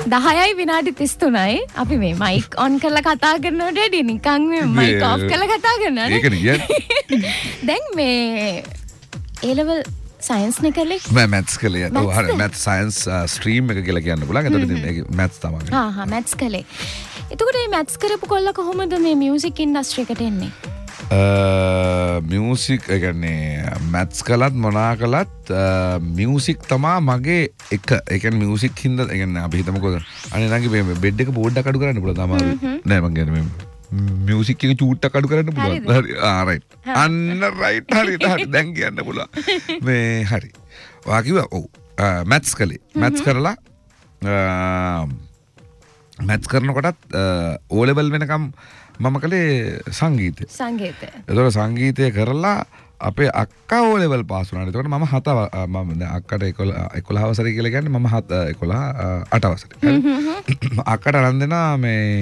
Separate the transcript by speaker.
Speaker 1: 10යි විනාඩි 33යි අපි මේ මයික් ඔන් කරලා කතා කරනකොට වැඩි නිකන් මේ මයික් ඔෆ් කරලා කතා කරනවා නේ.
Speaker 2: ඒක නේ.
Speaker 1: දැන් මේ A level සයන්ස් නේ කළේ.
Speaker 2: මම මැත්ස් කළේ. ඔව් හරි මැත්ස් සයන්ස් ස්ට්‍රීම් එක කියලා කියන්න පුළුවන්. එතකොට ඉතින් මේක මැත්ස් තමයි.
Speaker 1: හා මැත්ස් කළේ. එතකොට මේ මැත්ස් කරපු කොල්ල කොහොමද මේ මියුසික් ඉන්ඩස්ට්‍රි එකට එන්නේ?
Speaker 2: මියසික් එකන්නේ මැත්ස් කලත් මොනා කලත් මියසික් තමා මගේ එක මියසික් හින්ද එකන්න අපි හිතමකොද අනගේ බෙඩ් එක බෝඩ්ඩ කඩු කරන්න පුළ තම නෑමගෙන මියසික් එක චූට්ට කඩු කරන්න පුළුව ආරයි අන්න රයිට් හරි හරි දැන් කියන්න පුළ මේ හරි වාකිව ඔවු මැත්ස් කළේ මැත්ස් කරලා මැත්ස් කරනකොටත් ඕලෙබල් වෙනකම් මම කළේ සංගීතය. එතකොට සංගීතය කරලා අපේ අක්කා ඕ ලෙවල් පාස් වුණාට. එතකොට මම 7 මම අක්කට 11 වසරේ කියලා කියන්නේ මම 11 8 වසරේ. අක්කට අරන් දෙනා මේ